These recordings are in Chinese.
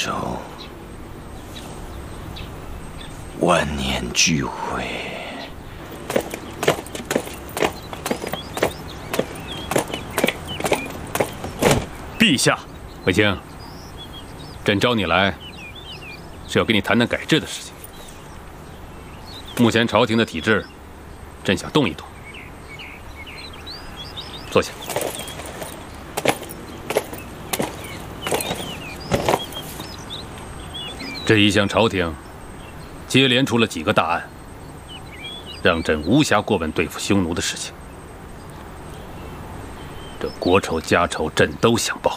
手，万年俱毁。 陛下， 卫青，朕招你来，是要跟你谈谈改制的事情。目前朝廷的体制，朕想动一动。坐下。这一向朝廷接连出了几个大案，让朕无暇过问对付匈奴的事情。这国仇家仇，朕都想报。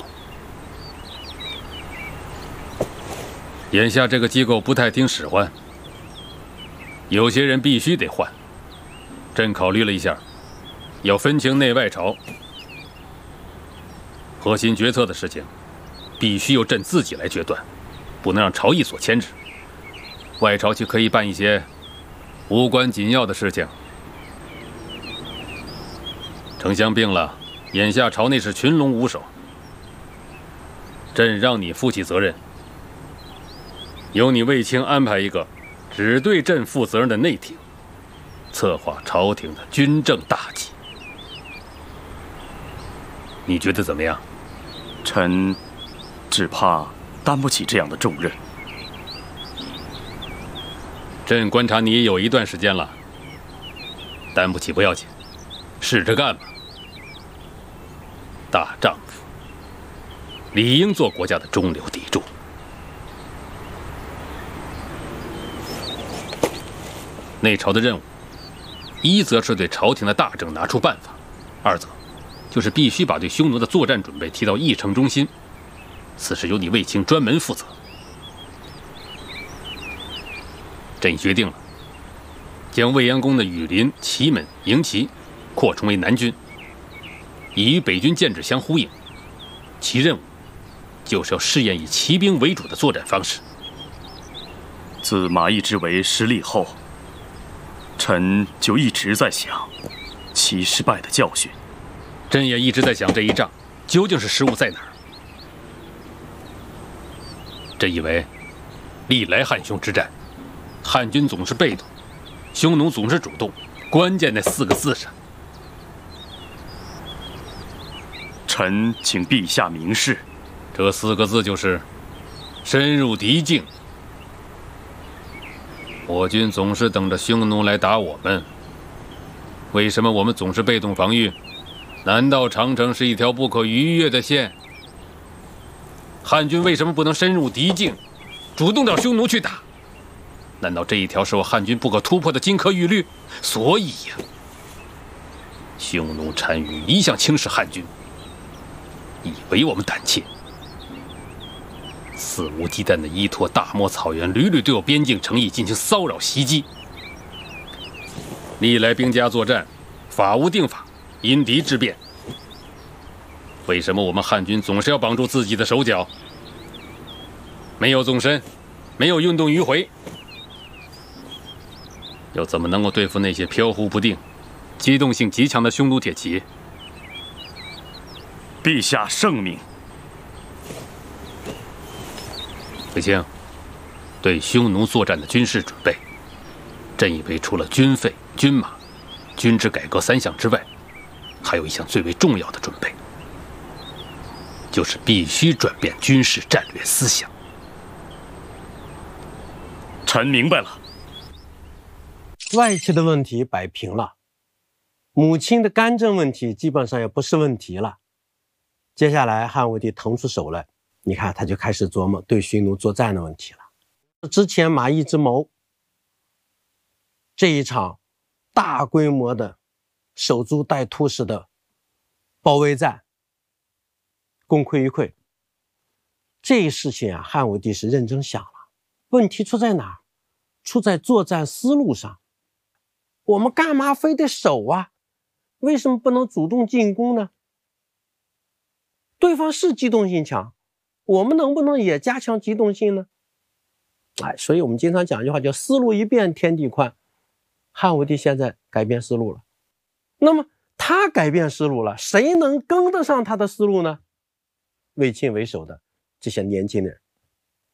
眼下这个机构不太听使唤，有些人必须得换。朕考虑了一下，要分清内外朝，核心决策的事情必须由朕自己来决断，不能让朝议所牵制。外朝却可以办一些无关紧要的事情。丞相病了，眼下朝内是群龙无首，朕让你负起责任，由你卫青安排一个只对朕负责任的内廷，策划朝廷的军政大计。你觉得怎么样？ 臣只怕担不起这样的重任。 朕观察你也有一段时间了，担不起不要紧，试着干吧。大丈夫理应做国家的中流砥柱。内朝的任务，一则是对朝廷的大政拿出办法，二则就是必须把对匈奴的作战准备提到议程中心。此事由你卫青专门负责。朕已决定了，将未央宫的羽林、祁门、营旗扩充为南军，以与北军建制相呼应。其任务就是要试验以骑兵为主的作战方式。 自马邑之围失利后，臣就一直在想其失败的教训。 朕也一直在想这一仗究竟是失误在哪儿。朕以为，历来汉匈之战，汉军总是被动，匈奴总是主动，关键那4个字上。 臣请陛下明示。 这4个字就是深入敌境。我军总是等着匈奴来打我们，为什么我们总是被动防御？难道长城是一条不可逾越的线？汉军为什么不能深入敌境，主动到匈奴去打？难道这一条是我汉军不可突破的金科玉律？所以呀，匈奴单于一向轻视汉军，以为我们胆怯，肆无忌惮地依托大漠草原，屡屡对我边境城邑进行骚扰袭击。历来兵家作战，法无定法，因敌制变。为什么我们汉军总是要绑住自己的手脚？没有纵深，没有运动迂回，又怎么能够对付那些飘忽不定、机动性极强的匈奴铁骑？ 陛下圣明。 卫青，对匈奴作战的军事准备，朕以为除了军费、军马、军制改革3项之外，还有一项最为重要的准备，就是必须转变军事战略思想。 臣明白了。 外戚的问题摆平了，母亲的干政问题基本上也不是问题了。接下来汉武帝腾出手来，你看他就开始琢磨对匈奴作战的问题了。之前马邑之谋，这一场大规模的守株待兔式的包围战，功亏一篑。这一事情啊，汉武帝是认真想了，问题出在哪儿？出在作战思路上。我们干嘛非得守啊？为什么不能主动进攻呢？对方是机动性强，我们能不能也加强机动性呢？所以我们经常讲一句话叫思路一变天地宽。汉武帝现在改变思路了，那么他改变思路了，谁能跟得上他的思路呢？卫青为首的这些年轻人